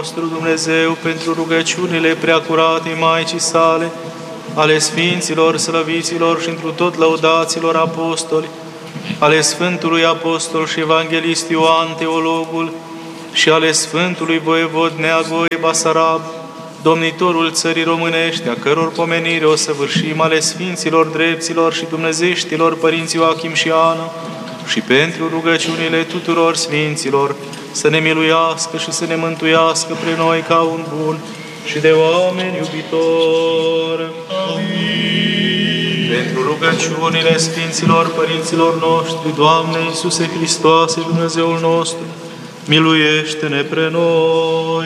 nostru Dumnezeu, pentru rugăciunile preacuratei Maicii sale, ale Sfinților, Slăviților și întru tot lăudaților apostoli, ale Sfântului Apostol și Evanghelist Ioan Teologul și ale Sfântului Voievod Neagoi Basarab, domnitorul țării românești, a căror pomenire o săvârșim, ale Sfinților Drepților și Dumnezeștilor Părinții Joachim și Ana, și pentru rugăciunile tuturor Sfinților, să ne miluiască și să ne mântuiască pre noi ca un bun și de oameni iubitori. Amin. Pentru rugăciunile Sfinților Părinților noștri, Doamne Iisuse Hristoase, Dumnezeul nostru, miluiește-ne pre noi.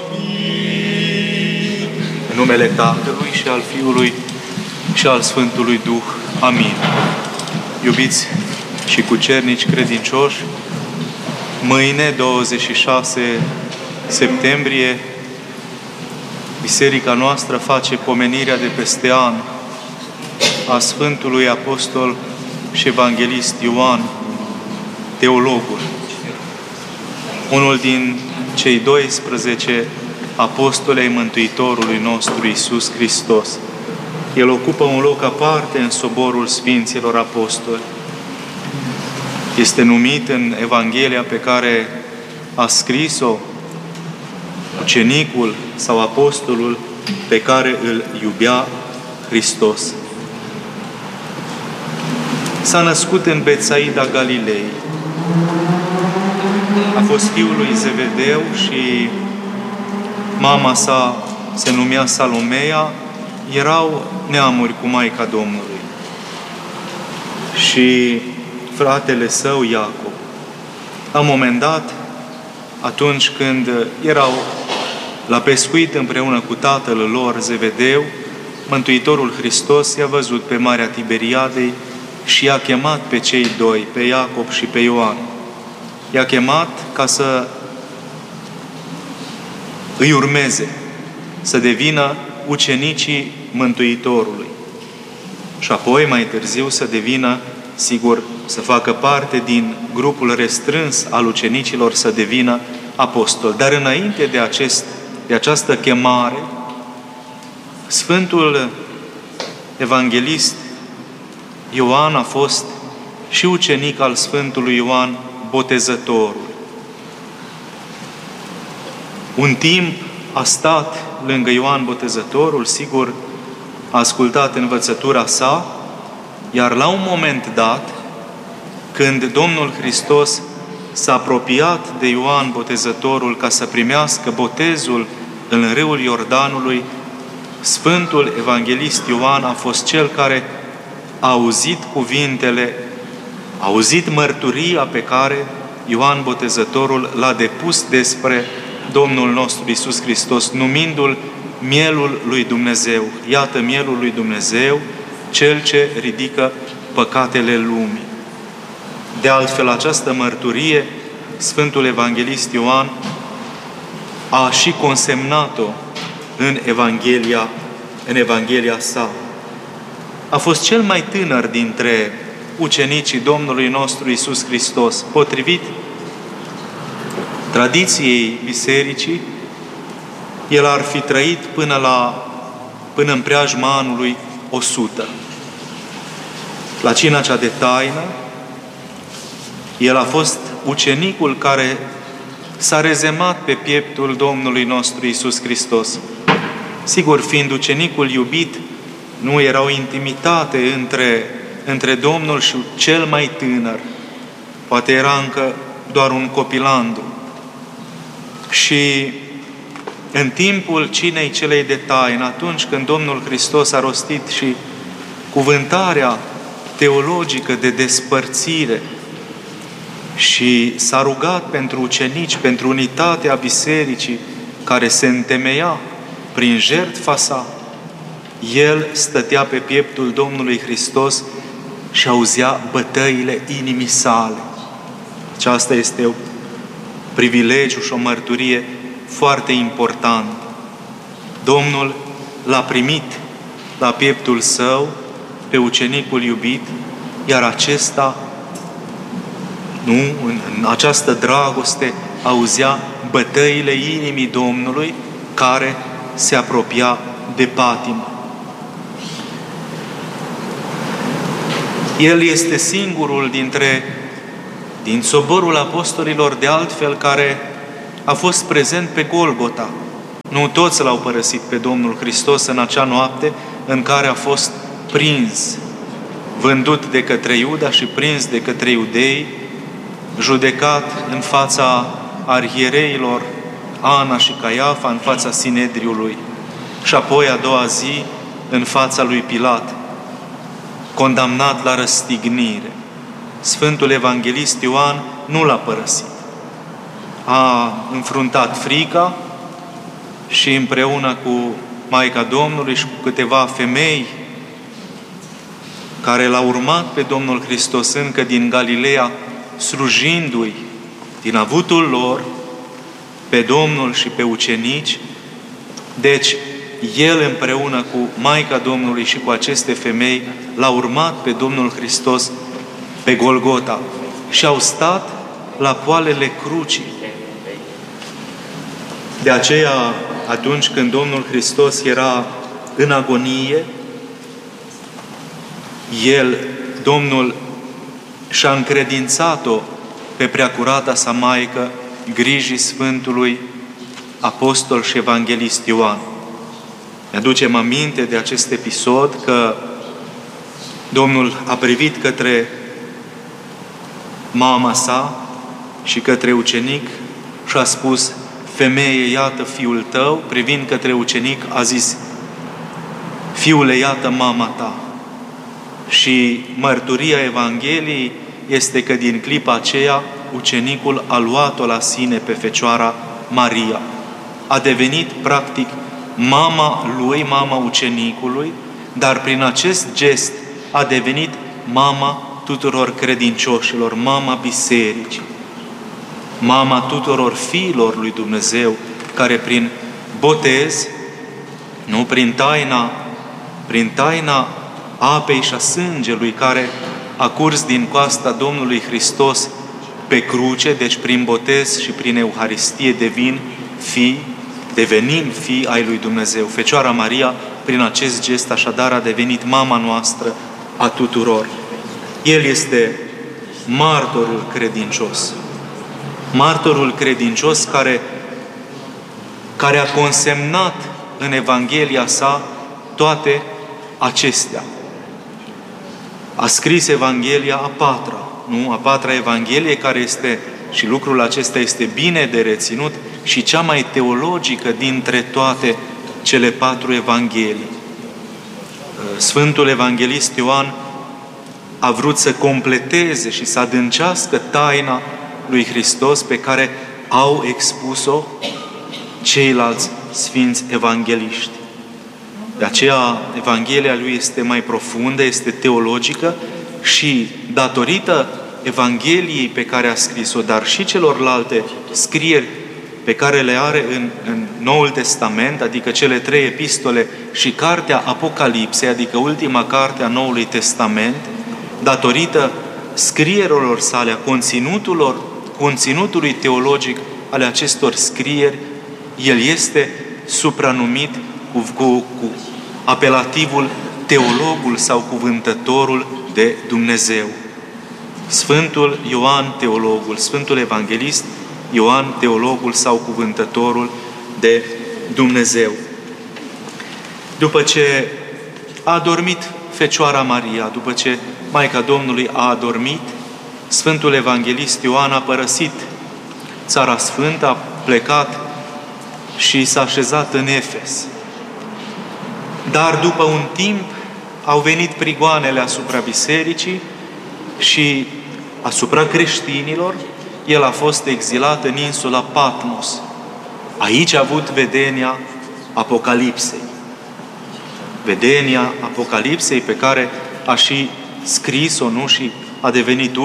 Amin. În numele Tatălui și al Fiului și al Sfântului Duh. Amin. Iubiți și cucernici credincioși, mâine, 26 septembrie, Biserica noastră face pomenirea de peste an a Sfântului Apostol și Evanghelist Ioan Teologul, unul din cei 12 apostoli ai Mântuitorului nostru Iisus Hristos. El ocupă un loc aparte în soborul Sfinților Apostoli. Este numit în Evanghelia pe care a scris-o ucenicul sau apostolul pe care îl iubea Hristos. S-a născut în Betsaida Galilei. A fost fiul lui Zevedeu și mama sa se numea Salomea. Erau neamuri cu Maica Domnului. Și fratele său, Iacov. La un moment dat, atunci când erau la pescuit împreună cu tatăl lor, Zevedeu, Mântuitorul Hristos i-a văzut pe Marea Tiberiadei și i-a chemat pe cei doi, pe Iacov și pe Ioan. I-a chemat ca să îi urmeze, să devină ucenicii Mântuitorului. Și apoi, mai târziu, să devină, sigur, să facă parte din grupul restrâns al ucenicilor, să devină apostol. Dar înainte de această chemare, Sfântul Evanghelist Ioan a fost și ucenic al Sfântului Ioan Botezătorul. Un timp a stat lângă Ioan Botezătorul, sigur, a ascultat învățătura sa, iar la un moment dat, când Domnul Hristos s-a apropiat de Ioan Botezătorul ca să primească botezul în râul Iordanului, Sfântul Evanghelist Ioan a fost cel care a auzit cuvintele, a auzit mărturia pe care Ioan Botezătorul l-a depus despre Domnul nostru Iisus Hristos, numindu-L mielul lui Dumnezeu. Iată mielul lui Dumnezeu, Cel ce ridică păcatele lumii. De altfel, această mărturie, Sfântul Evanghelist Ioan a și consemnat-o în Evanghelia sa. A fost cel mai tânăr dintre ucenicii Domnului nostru Iisus Hristos. Potrivit tradiției bisericii, el ar fi trăit până în preajma anului 100. La cina cea de taină, el a fost ucenicul care s-a rezemat pe pieptul Domnului nostru Iisus Hristos. Sigur, fiind ucenicul iubit, nu era o intimitate între Domnul și cel mai tânăr. Poate era încă doar un copilandru. Și în timpul cinei celei de taină, atunci când Domnul Hristos a rostit și cuvântarea teologică de despărțire și s-a rugat pentru ucenici, pentru unitatea bisericii care se întemeia prin jertfa sa, el stătea pe pieptul Domnului Hristos și auzea bătăile inimii sale. Aceasta este un privilegiu și o mărturie foarte importantă. Domnul l-a primit la pieptul său pe ucenicul iubit, iar acesta, în această dragoste, auzea bătăile inimii Domnului care se apropia de patimă. El este singurul din soborul apostolilor de altfel care a fost prezent pe Golgota. Nu toți l-au părăsit pe Domnul Hristos în acea noapte în care a fost prins, vândut de către Iuda și prins de către iudei, judecat în fața arhiereilor Ana și Caiafa, în fața Sinedriului și apoi a doua zi în fața lui Pilat, condamnat la răstignire. Sfântul Evanghelist Ioan nu l-a părăsit. A înfruntat frica și împreună cu Maica Domnului și cu câteva femei care l-au urmat pe Domnul Hristos încă din Galileea, slujindu-i din avutul lor pe Domnul și pe ucenici. Deci, el împreună cu Maica Domnului și cu aceste femei l-a urmat pe Domnul Hristos pe Golgota și au stat la poalele crucii. De aceea, atunci când Domnul Hristos era în agonie, Domnul și-a încredințat-o pe preacurata sa Maică grijii Sfântului Apostol și Evanghelist Ioan. Ne aducem aminte de acest episod că Domnul a privit către mama sa și către ucenic și a spus: femeie, iată fiul tău. Privind către ucenic a zis: fiule, iată mama ta. Și mărturia Evangheliei este că din clipa aceea ucenicul a luat-o la sine pe Fecioara Maria. A devenit practic mama lui, mama ucenicului, dar prin acest gest a devenit mama tuturor credincioșilor, mama bisericii, mama tuturor fiilor lui Dumnezeu, care prin botez, nu prin taina apei și a sângelui care a curs din coasta Domnului Hristos pe cruce, deci prin botez și prin Euharistie devenim fii ai lui Dumnezeu. Fecioara Maria, prin acest gest, așadar, a devenit mama noastră a tuturor. El este martorul credincios. Martorul credincios care a consemnat în Evanghelia sa toate acestea. A scris Evanghelia a patra, nu? A patra Evanghelie, care este, și lucrul acesta este bine de reținut, și cea mai teologică dintre toate cele patru Evanghelii. Sfântul Evanghelist Ioan a vrut să completeze și să adâncească taina lui Hristos pe care au expus-o ceilalți sfinți evangheliști. De aceea, Evanghelia lui este mai profundă, este teologică și datorită Evangheliei pe care a scris-o, dar și celorlalte scrieri pe care le are în Noul Testament, adică cele 3 epistole și cartea Apocalipsei, adică ultima carte a Noului Testament, datorită scrierilor sale, a conținutului teologic ale acestor scrieri, el este supranumit cu apelativul teologul sau cuvântătorul de Dumnezeu. Sfântul Ioan teologul, Sfântul Evanghelist Ioan teologul sau cuvântătorul de Dumnezeu. După ce a adormit Fecioara Maria, după ce Maica Domnului a adormit, Sfântul Evanghelist Ioan a părăsit Țara Sfântă, a plecat și s-a așezat în Efes. Dar după un timp au venit prigoanele asupra bisericii și asupra creștinilor. El a fost exilat în insula Patmos. Aici a avut vedenia Apocalipsei. Vedenia Apocalipsei pe care a și scris-o, nu? Și a devenit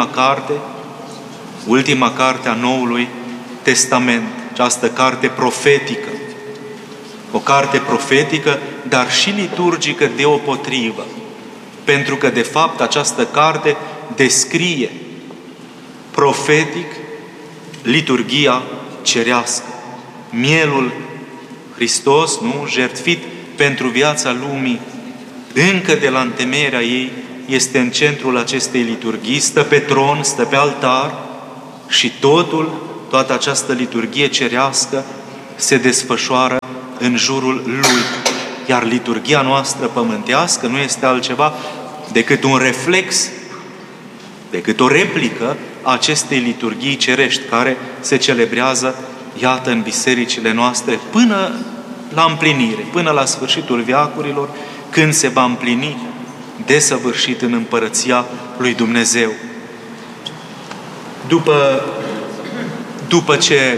ultima carte a Noului Testament. Această carte profetică. O carte profetică, dar și liturgică deopotrivă. Pentru că, de fapt, această carte descrie profetic liturghia cerească. Mielul Hristos, nu? Jertfit pentru viața lumii, încă de la întemeierea ei, este în centrul acestei liturghii, stă pe tron, stă pe altar și toată această liturghie cerească se desfășoară în jurul Lui. Iar liturghia noastră pământească nu este altceva decât un reflex, decât o replică a acestei liturghii cerești, care se celebrează, iată, în bisericile noastre, până la împlinire, până la sfârșitul veacurilor, când se va împlini desăvârșit în împărăția lui Dumnezeu. După ce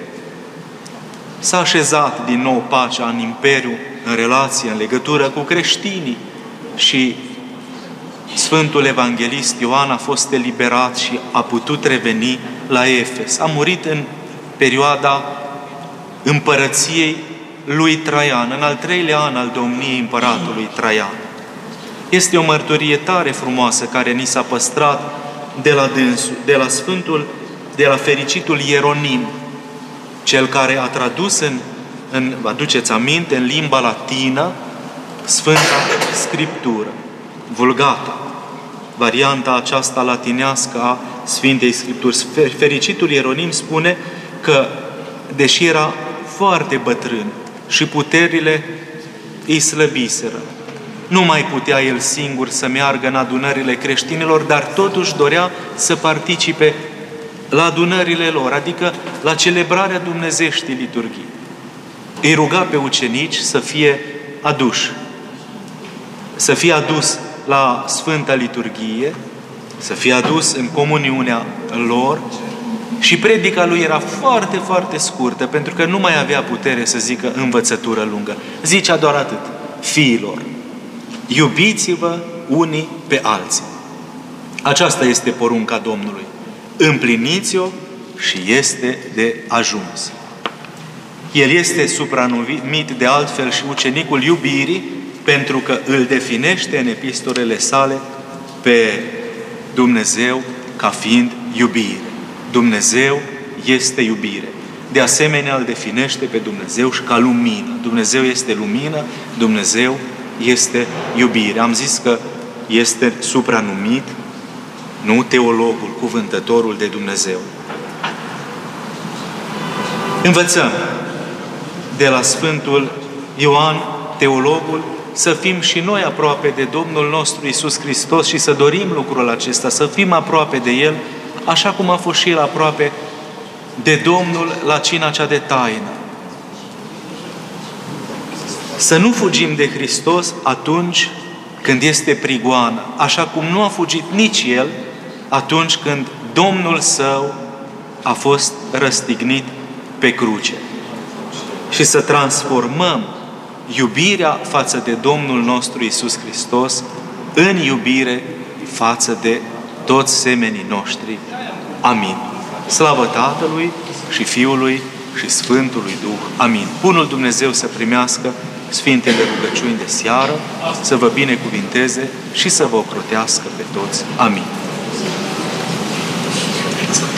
s-a așezat din nou pacea în imperiu, în relație, în legătură cu creștinii, și Sfântul Evanghelist Ioan a fost eliberat și a putut reveni la Efes. A murit în perioada împărăției lui Traian, în al 3-lea an al domniei împăratului Traian. Este o mărturie tare frumoasă care ni s-a păstrat de la dânsul, de la fericitul Ieronim, cel care a tradus vă aduceți aminte, în limba latină, Sfânta Scriptură, Vulgata, varianta aceasta latinească a Sfintei Scripturi. Fericitul Ieronim spune că, deși era foarte bătrân și puterile îi slăbiseră, nu mai putea el singur să meargă în adunările creștinilor, dar totuși dorea să participe la adunările lor, adică la celebrarea dumnezeieștii liturghii. Îi ruga pe ucenici să fie aduși, să fie adus la Sfânta Liturghie, să fie adus în comuniunea lor, și predica lui era foarte, foarte scurtă, pentru că nu mai avea putere să zică învățătură lungă. Zicea doar atât: fiilor, iubiți-vă unii pe alții. Aceasta este porunca Domnului. Împliniți-o și este de ajuns. El este supranumit de altfel și ucenicul iubirii, pentru că îl definește în epistolele sale pe Dumnezeu ca fiind iubire. Dumnezeu este iubire. De asemenea, îl definește pe Dumnezeu și ca lumină. Dumnezeu este lumină, Dumnezeu este iubire. Am zis că este supranumit, nu teologul, cuvântătorul de Dumnezeu. Învățăm de la Sfântul Ioan, teologul, să fim și noi aproape de Domnul nostru Iisus Hristos și să dorim lucrul acesta, să fim aproape de El, așa cum a fost și El aproape de Domnul la cina cea de taină. Să nu fugim de Hristos atunci când este prigoană, așa cum nu a fugit nici El atunci când Domnul Său a fost răstignit pe cruce. Și să transformăm iubirea față de Domnul nostru Iisus Hristos în iubire față de toți semenii noștri. Amin. Slavă Tatălui și Fiului și Sfântului Duh. Amin. Bunul Dumnezeu să primească Sfintele rugăciuni de seară, să vă binecuvinteze și să vă ocrotească pe toți. Amin.